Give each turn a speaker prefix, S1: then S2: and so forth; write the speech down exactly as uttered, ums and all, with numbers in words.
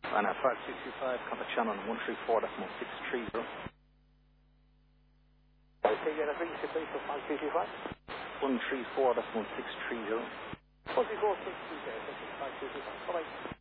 S1: And at five two two five, contact Shannon one three four decimal six three zero.
S2: Okay, yeah, that's registered base for five two two five.
S1: one three four decimal six three zero.
S2: one three four six two zero, five two two five. Bye-bye.